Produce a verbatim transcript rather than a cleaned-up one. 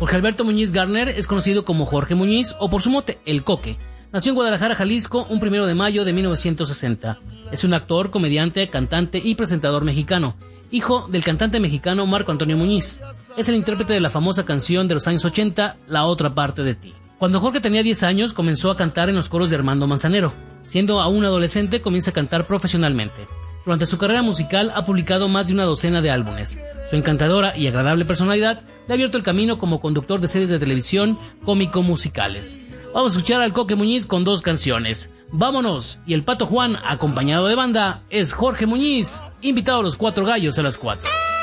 Jorge Alberto Muñiz Garner es conocido como Jorge Muñiz o por su mote, El Coque. Nació en Guadalajara, Jalisco, un primero de mayo de mil novecientos sesenta. Es un actor, comediante, cantante y presentador mexicano, hijo del cantante mexicano Marco Antonio Muñiz. Es el intérprete de la famosa canción de los años ochenta, La otra parte de ti. Cuando Jorge tenía diez años, comenzó a cantar en los coros de Armando Manzanero. Siendo aún adolescente, comienza a cantar profesionalmente. Durante su carrera musical ha publicado más de una docena de álbumes. Su encantadora y agradable personalidad le ha abierto el camino como conductor de series de televisión cómico-musicales. Vamos a escuchar al Coque Muñiz con dos canciones. Vámonos, y el Pato Juan, acompañado de banda, es Jorge Muñiz, invitado a los Cuatro Gallos a las cuatro.